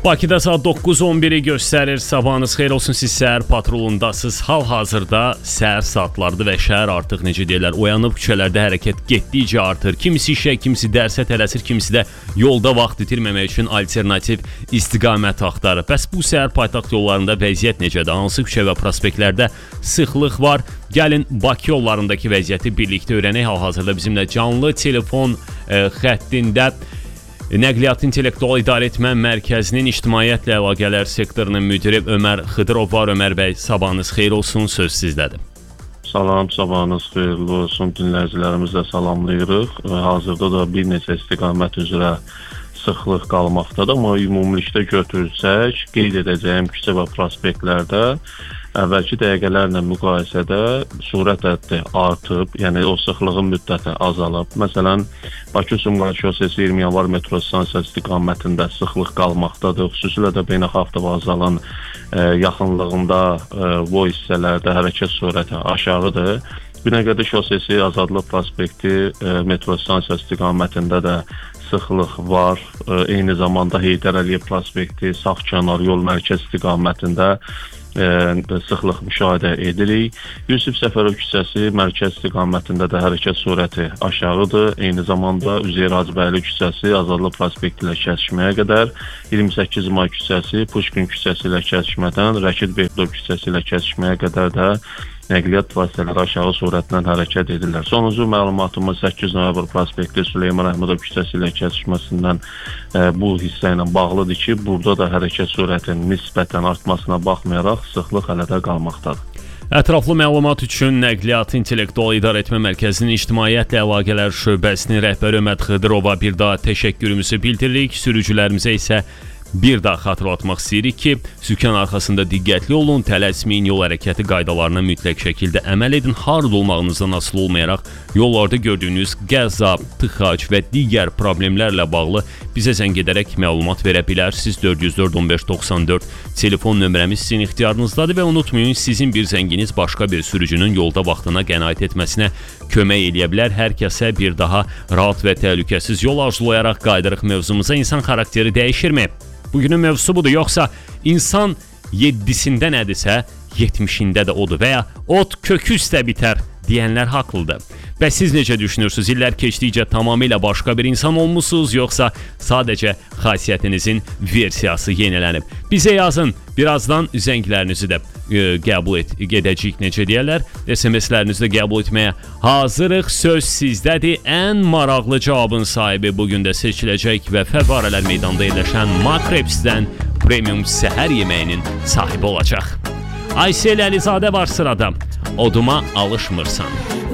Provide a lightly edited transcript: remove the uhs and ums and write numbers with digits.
Bakıda saat 9:11-i göstərir. Sabahınız xeyir olsun, siz səhər patrolundasınız. Hal-hazırda səhər saatlardır və şəhər artıq necə deyirlər, oyanıb küçələrdə hərəkət getdikcə artır. Kimisi işə, kimisi dərsə tələsir, kimisi də yolda vaxt itirməmək üçün alternativ istiqamət axtarır. Bəs bu səhər paytaxt yollarında vəziyyət necədir? Hansı küçə və prospektlərdə sıxlıq var? Gəlin Bakı yollarındakı vəziyyəti birlikdə öyrənək. Hal-hazırda bizimlə canlı telefon xəttində Nəqliyyat İntellektual İdarəetmə Mərkəzinin İctimaiyyətlə Əlaqələr sektorunun müdiri Ömər Xıdırov var. Ömər bəy, sabahınız xeyir olsun, söz sizdədir. Salam, sabahınız xeyirli olsun, dinləyicilərimizi də salamlayırıq. Hazırda da bir neçə istiqamət üzrə sıxlıq qalmaqdadır, amma ümumilikdə götürsək, qeyd edəcəyim küçə və prospektlərdə əvvəlki dəqiqələrlə müqayisədə sürət həddi artıb, yəni o sıxlığın müddəti azalıb. Məsələn, Bakı-Sumqayıt şosesi 20 yanvar metro stansiyası istiqamətində sıxlıq qalmaqdadır. Xüsusilə də beynəlxalq avtovağzalın yaxınlığında bu hissələrdə hərəkət sürəti aşağıdır. Binəqədi şosesi, Azadlıq prospekti metro stansiyası istiqamətində də sıxlıq var. Eyni zamanda Heydər Əliyev prospekti, Sağkənar yol mərkəz istiqamətində sıxlıq müşahidə edirik. Yusif Səfərov küçəsi mərkəz istiqamətində də hərəkət sürəti aşağıdır. Eyni zamanda Üzeyir Hacıbəyli küçəsi Azadlıq prospekti ilə kəsişməyə qədər, 28 May küçəsi Puşkin küçəsi ilə kəsişmədən Rəşid Behdov küçəsi ilə kəsişməyə qədər də nəqliyyat vasitələri aşağı sürətlə hərəkət edirlər. Sonuncu məlumatımız 8 noyabr prospekti Süleyman Əhmədov küçəsi ilə kəsişməsindən bu hissə ilə bağlıdır ki, burada da hərəkət sürətinin nisbətən artmasına baxmayaraq sıxlıq hələ də qalmaqdadır. Ətraflı məlumat üçün Nəqliyyat İntellektual İdarəetmə Mərkəzinin İctimaiyyətlə Əlaqələr şöbəsinin rəhbəri Ömər Xıdırova bir daha təşəkkürümüzü bildiririk. Sürücülərimizə isə bir daha xatırlatmaq istəyirik ki, sükan arxasında diqqətli olun, tələsməyin, yol hərəkəti qaydalarına mütləq şəkildə əməl edin. Harada olmağınızdan asılı olmayaraq yollarda gördüyünüz qəza, tıxac və digər problemlərlə bağlı bizə zəng edərək məlumat verə bilərsiniz. 404-1594 telefon nömrəmiz sizin ixtiyarınızdadır və unutmayın, sizin bir zənginiz başqa bir sürücünün yolda vaxtına qənaət etməsinə kömək eləyə bilər. Hər kəsə bir daha rahat və təhlükəsiz yol arzulayaraq qaydırıq mövzumuza. İnsan xarakteri dəyişirmi? Bugünün mövzusu budur, yoxsa insan 7-sində nədirsə 70-ində də odur və ya ot kökü üstə bitər deyənlər haqlıdır. Bəs siz necə düşünürsünüz? İllər keçdikcə tamamilə başqa bir insan olmusunuz, yoxsa sadəcə xasiyyətinizin versiyası yenilənib? Bizə yazın, birazdan zənglərinizi də qəbul edəcəyik, necə deyərlər? SMS-lərinizi də qəbul etməyə hazırıq, söz sizdədir. Ən maraqlı cavabın sahibi bugün də seçiləcək və Fəvvarələr meydanda yerləşən Makrepsdən premium səhər yeməyinin sahibi olacaq. Aysel Əlizadə var sırada. Oduma alışmırsan.